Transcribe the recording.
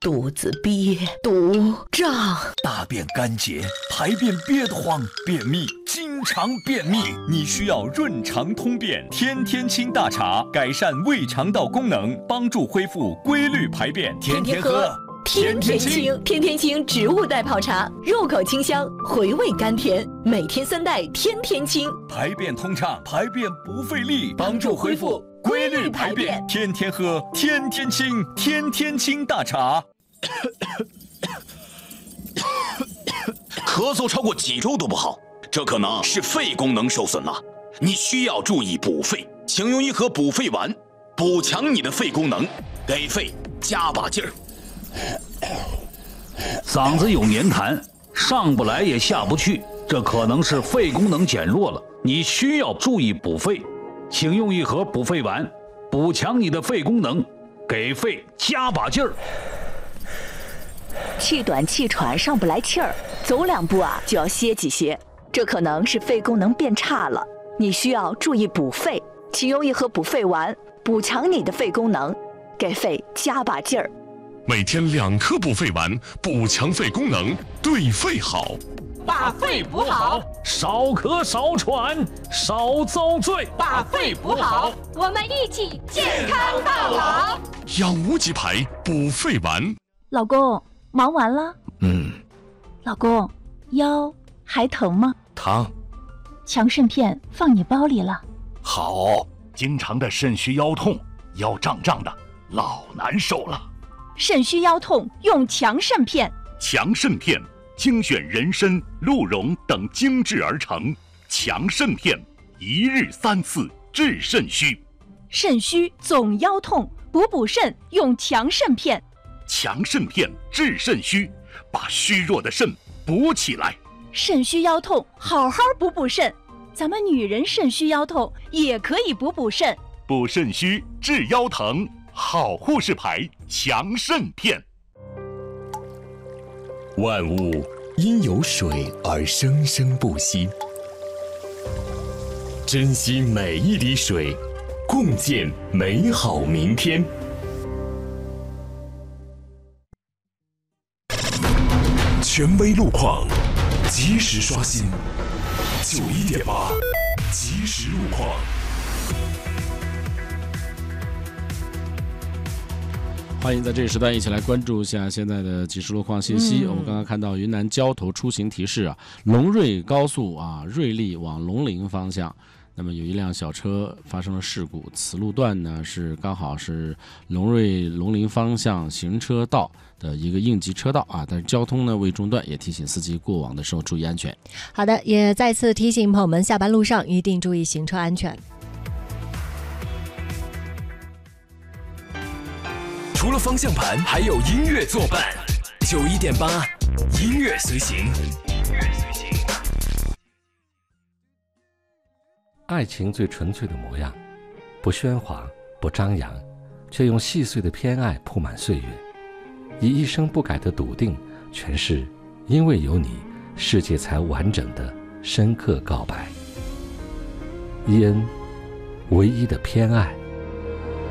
肚子憋，肚胀， 大便干结，排便憋得慌，便秘，经常便秘。你需要润肠通便天天清大茶，改善胃肠道功能，帮助恢复规律排便。天天喝， 天天清。天天清植物代泡茶，入口清香，回味甘甜。每天3袋，天天清， 排便通畅，排便不费力，帮助恢复规律排便。天天喝，天天清，天天清大茶。 咳嗽超过几周都不好，这可能是肺功能受损了，你需要注意补肺，请用一盒补肺丸，补强你的肺功能，给肺加把劲儿。 嗓子有黏痰，上不来也下不去，这可能是肺功能减弱了，你需要注意补肺，请用一盒补肺丸，补强你的肺功能，给肺加把劲儿。 气短气喘上不来气儿，走2步就要歇几歇，这可能是肺功能变差了，你需要注意补肺，请用一盒补肺丸，补强你的肺功能，给肺加把劲儿。 每天2颗补肺丸，补强肺功能，对肺好。 把肺补好， 少咳少喘少遭罪。 把肺补好，我们一起健康到老。 养无极牌补肺丸。 老公，忙完了？老公，腰还疼吗？ 疼。 强肾片放你包里了。 好。经常的肾虚腰痛，腰胀胀的，老难受了。 肾虚腰痛用强肾片。 强肾片精选人参、鹿茸等精制而成，强肾片1日3次治肾虚。 肾虚总腰痛，补肾用强肾片。 强肾片治肾虚，把虚弱的肾补起来。 肾虚腰痛好好补肾，咱们女人肾虚腰痛也可以补肾。 补肾虚治腰疼，好护士牌强肾片。 万物因有水而生生不息，珍惜每一滴水，共建美好明天。权威路况，及时刷新。91.8，即时路况。 欢迎在这个时段一起来关注一下现在的即时路况信息。我们刚刚看到云南交头出行提示龙瑞高速瑞丽往龙陵方向，那么有一辆小车发生了事故，此路段呢是刚好是龙瑞龙陵方向行车道的一个应急车道但是交通呢未中断，也提醒司机过往的时候注意安全。 好的，也再次提醒朋友们下班路上一定注意行车安全。 除了方向盘，还有音乐作伴。91.8，音乐随行。 爱情最纯粹的模样，不喧哗，不张扬，却用细碎的偏爱铺满岁月，以一生不改的笃定诠释因为有你，世界才完整的深刻告白。伊恩，唯一的偏爱。